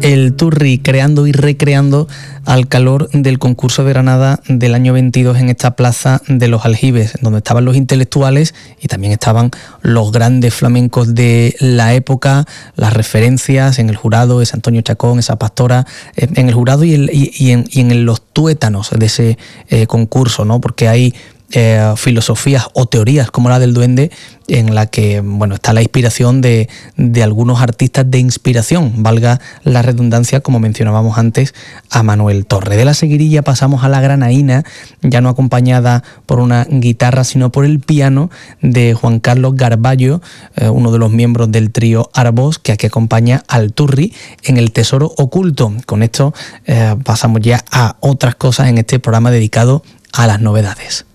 el Turri, creando y recreando al calor del concurso de Granada del año 22 en esta plaza de los Aljibes, donde estaban los intelectuales y también estaban los grandes flamencos de la época, las referencias en el jurado, ese Antonio Chacón, esa Pastora, en el jurado y en los tuétanos de ese concurso, ¿no? Porque hay filosofías o teorías como la del duende en la que está la inspiración de algunos artistas de inspiración, valga la redundancia, como mencionábamos antes, a Manuel Torre. De la Seguirilla pasamos a la granaína, ya no acompañada por una guitarra sino por el piano de Juan Carlos Garballo, uno de los miembros del trío Arbós, que aquí acompaña al Turri en El Tesoro Oculto. Con esto pasamos ya a otras cosas en este programa dedicado a las novedades.